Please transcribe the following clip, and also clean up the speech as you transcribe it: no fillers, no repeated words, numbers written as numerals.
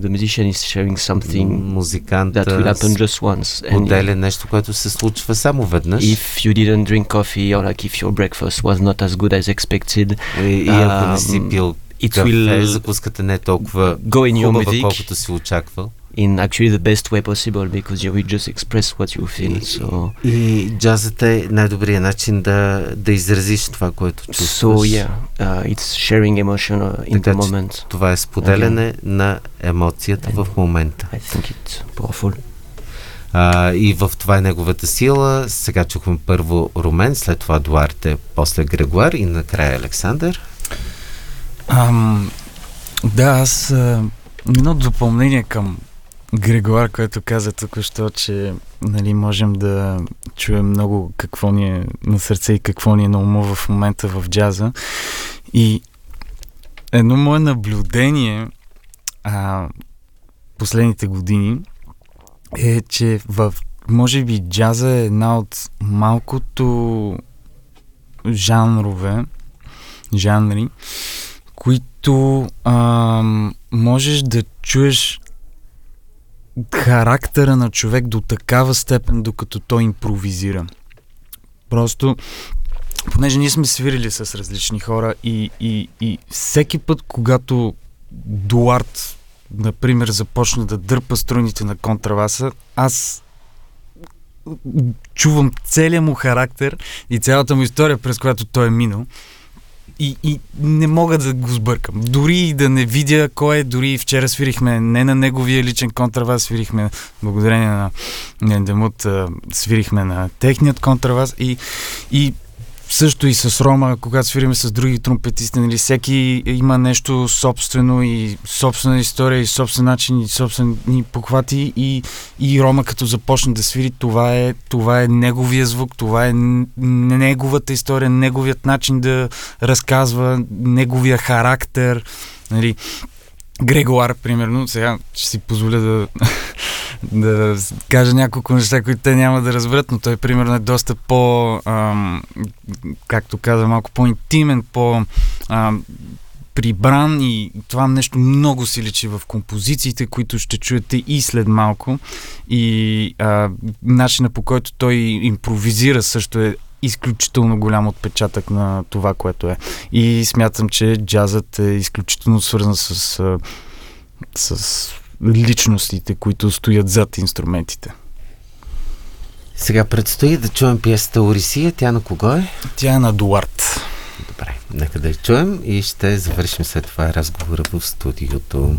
The musician is sharing something музиканта that will happen just once. поделя нещо, което се случва само веднъж. If you didn't drink coffee or like if your breakfast was not as good as expected, И ако не си пил кафе, закуската не е толкова хубава, колкото си очаквал. In actually the best way possible, because you will just express what you feel. И джазът е най-добрият начин да изразиш това, което чувстваш. So it's sharing emotion in the moment. Това е споделяне на емоцията в момента. I think it's powerful. И в това е неговата сила. Сега чухме първо Румен, след това Дуарте, после Грегоар и накрая Александър. Да, аз едно допълнение към Грегоар, който каза току-що, че нали, можем да чуем много какво ни е на сърце и какво ни е на ума в момента в джаза. И едно мое наблюдение последните години е, че може би джаза е една от малкото жанри, които можеш да чуеш характера на човек до такава степен, докато той импровизира. Просто, понеже ние сме свирили с различни хора и всеки път, когато Дуарт, например, започна да дърпа струните на контрабаса, аз чувам целият му характер и цялата му история, през която той е минал. И не мога да го сбъркам. Дори и да не видя кой е, дори вчера свирихме не на неговия личен контрабас, свирихме благодарение на Демут, свирихме на техният контрабас и също и с Рома, когато свириме с други тромпетисти, нали, всеки има нещо собствено и собствена история и собствен начин и собствени похвати и Рома като започне да свири, това е неговия звук, това е неговата история, неговият начин да разказва, неговия характер, нали. Грегоар, примерно, сега ще си позволя да кажа няколко неща, които те няма да разберат, но той, примерно, е доста както каза, малко по-интимен, прибран и това нещо много си личи в композициите, които ще чуете и след малко. И начина, по който той импровизира, също е изключително голям отпечатък на това, което е. И смятам, че джазът е изключително свързан с личностите, които стоят зад инструментите. Сега предстои да чуем пиесата Орисия. Тя на кого е? Тя е на Дуарт. Добре, нека да я чуем и ще завършим след това разговора в студиото.